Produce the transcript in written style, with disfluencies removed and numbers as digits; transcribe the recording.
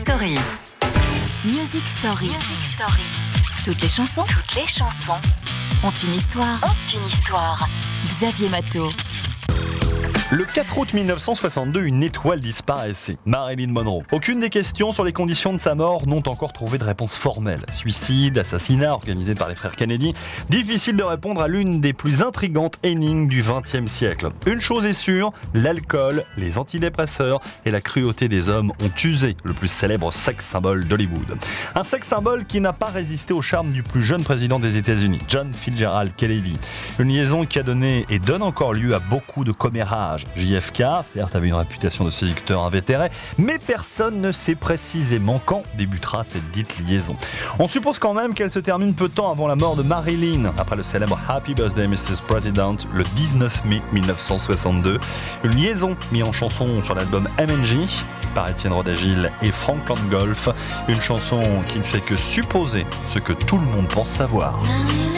Story. Music Story. Toutes les chansons ont une histoire. Xavier Matteau. Le 4 août 1962, une étoile disparaissait, Marilyn Monroe. Aucune des questions sur les conditions de sa mort n'ont encore trouvé de réponse formelle. Suicide, assassinat organisé par les frères Kennedy. Difficile de répondre à l'une des plus intrigantes énigmes du XXe siècle. Une chose est sûre, l'alcool, les antidépresseurs et la cruauté des hommes ont usé le plus célèbre sex symbole d'Hollywood. Un sex symbole qui n'a pas résisté au charme du plus jeune président des États-Unis, John Fitzgerald Kennedy. Une liaison qui a donné et donne encore lieu à beaucoup de commérages. JFK, certes, avait une réputation de séducteur invétéré, mais personne ne sait précisément quand débutera cette dite liaison. On suppose quand même qu'elle se termine peu de temps avant la mort de Marilyn, après le célèbre Happy Birthday Mrs. President, le 19 mai 1962. Une liaison mise en chanson sur l'album M&G par Étienne Rodagil et Frank Langolf. Une chanson qui ne fait que supposer ce que tout le monde pense savoir.